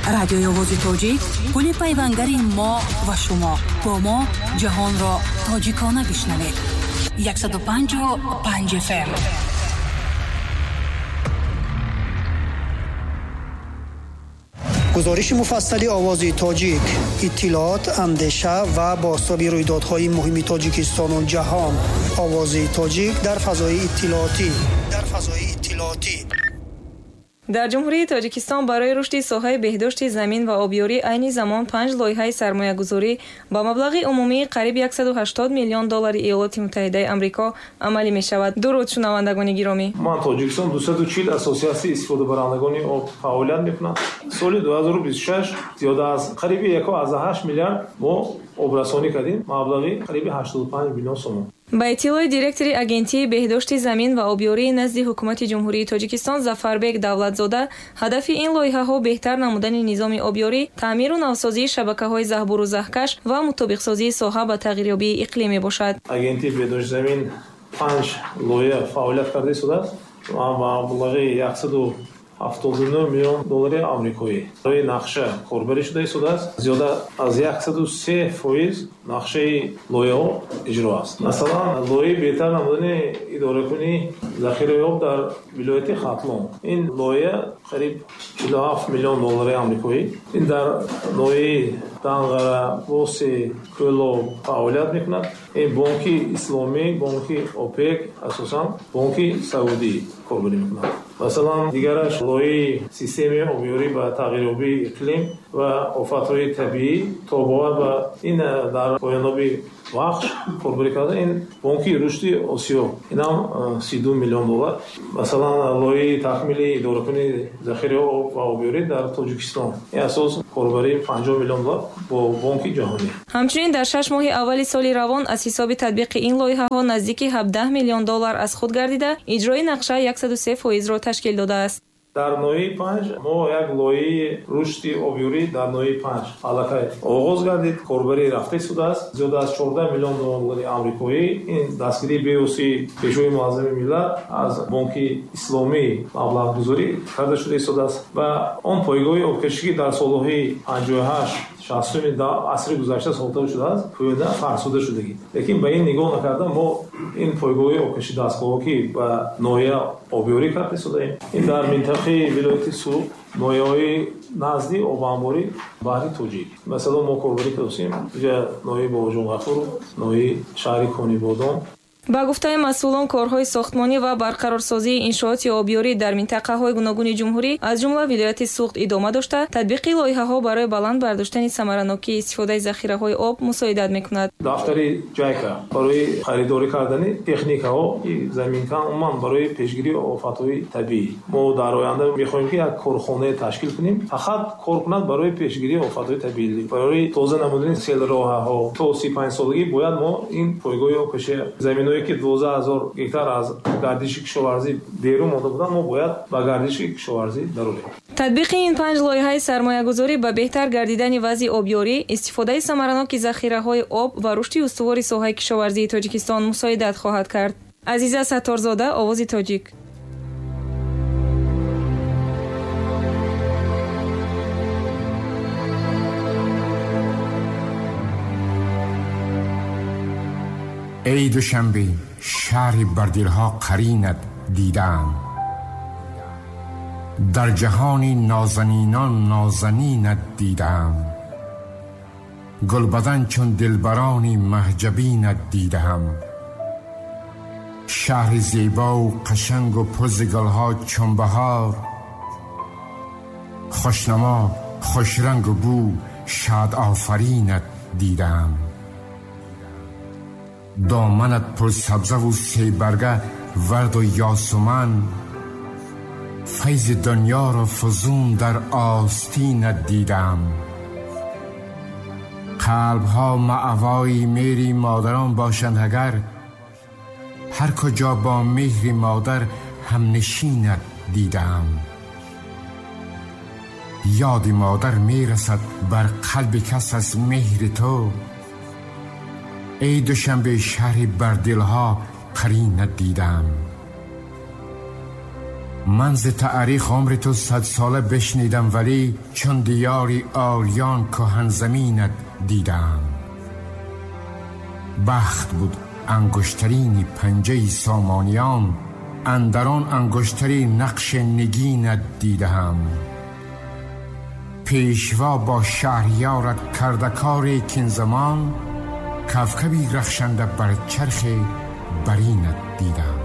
رادیوی آواز تاجیک، پل پیوندگری ما و شما. با ما جهان را تاجیکانه بشنوید. 105.5 FM. گزارش مفصلی آوازی تاجیک، اطلاعات، اندیشه و بازتاب رویدادهای مهم تاجیکستان و جهان. آوازی تاجیک در فضای اطلاعاتی. در جمهوری تاجیکستان برای رشد ساحه بهداشت زمین و آبیاری عین زمان 5 لایحه سرمایه‌گذاری با مبلغ عمومی قریب 180 میلیون دلار ایالات متحده آمریکا عملی می‌شود. درود شنوندگان گرامی. ما تاجیکستان 240 اساسیاسی استفاده برندگان آب فعالیت می‌کنند. سال 2026 زیاده از قریب 1.8 میلیارد ما آبرسانی کردیم. مبلغی قریب 85 میلیون سوم. با اطلاع دیرکتور اگنتی بهداشت زمین و آبیاری نزد حکومت جمهوری تاجیکستان ظفربک دولتزاده، هدف این لایحه‌ها بهتر نمودن نظام آبیاری، تعمیر و نوسازی شبکه‌های زهبور و زهکش و مطابق سازی ساحه با تغییریابی اقلیمی باشد. اگنتی بهداشت زمین 5 لایحه فعالیت کرده است و مبلغ 179 میلیون دلار آمریکایی. روی نقشه کاربری شده است. زیاده از 103% نقشه لایحه اجرا است. مثلا لایحه بهتر نمودن اداره کنی ذخیره آب در ولایت خاتلون. این لایحه قریب 47 میلیون دلار آمریکایی. این در لایحه دانغرا بوسی کلو فعالیت میکند. این بانک اسلامی، بانک اوپک، اساساً بانک سعودی کاربری میکند. مثلا دیگرش لایحه سیستم آبیاری با تغییریابی اقلیم و آفت‌های طبیعی تابعات و این در پایان‌یابی وقت کاربری کرده. این بانک رشد آسیا، این هم 32 میلیون دلار. مثلا لایحه تکمیل اداره کنی ذخیره آب و آبیاری در تاجیکستان، این اساس کاربری 50 میلیون دلار با بانک جهانی. همچنین در 6 ماه اول سال روان از حساب تطبیق این لایحه‌ها نزدیک 17 میلیون دلار از خود گردیده اجرای نقشه 103% را تشکیل داده است. در نوعی 5 ما یک لایحه رشد آبیاری در نوعی 5 علاقه آغاز گردید. کاربری رفته شده است. زیاده از 14 میلیون دلار آمریکایی. این دستگیری بیوسی پیشوی معظم ملت از بانک اسلامی مبلغ گذاری کرده شده است و آن پایگاه آبکشی در سالهای 58 60 در عصر گذشته ساخته شده است پویده فرسوده شدگی. لیکن به این نگاه نکرده ما این پایگاه آبکشی دستگاهی که با نوعیه آبیاری کرده شده این در منطقه ولایت سوق نوعیه‌های نزدی آبانباری بحری توجیه. مثلا ما کاربری کردیم جا نوعیه باجون غفور، نوعیه شهری کنی بودم. با گفته مسئولان کارهای ساختمانی و برقرارسازی انشاءات آبیاری در منطقه‌های گوناگون جمهوری از جمله ولایت سوخت ادامه داشته، تطبیق لایحه‌ها برای بلند برداشتن ثمره‌ناکی استفاده ذخیره‌های آب مساعدت می‌کند. دفتر جایکا برای خریداری کردن تکنیک‌ها زمین‌کن عموما برای پیشگیری آفت‌های طبیعی ما در آینده می‌خواهیم که یک کارخانه تشکیل کنیم فقط کار کند برای پیشگیری آفت‌های طبیعی. برای تازه نمودن سیل راه‌ها تا 35 سالگی باید ما این پایگاه آبکشی زمین‌های که 12000 هکتار از گردش کشاورزی بیرون مانده بودن ما باید با گردش کشاورزی ضروری. تطبیق این 5 لایحه سرمایه‌گذاری به بهتر گردیدن وضع آبیاری، استفاده ثمره‌ناک ذخیره‌های آب و رشد استوار ساحه کشاورزی تاجیکستان مساعدت خواهد کرد. عزیزه ستارزاده، آواز تاجیک. ای دوشنبه شهری بر دلها قرینت دیدم، در جهانی نازنینان نازنینت دیدم، گل بدن چون دلبرانی محجبینت دیدم، شهر زیبا و قشنگ و پر ز گلها چون بهار، خوشنما خوشرنگ و بو شاد آفرینت دیدم، دامنت پر سبزه و سی برگه ورد و یاسمن، فیض دنیا را فزون در آستینت دیدم، قلبها مأوای میری مادران باشند اگر هر کجا با مهر مادر هم نشینت دیدم، یاد مادر میرسد بر قلب کس از مهر تو، ای دوشنبه شهری بر دلها قرینت دیدم، من ز تاریخ عمر تو 100 ساله بشنیدم، ولی چون دیاری آریان کهن زمینت دیدم. بخت بود انگشترین پنجه سامانیان، اندران انگشترین نقش نگینت دیدم. پیشوا با شهریارت کردکار کین زمان، کفکبی رخشنده بر چرخ برینت دیدم.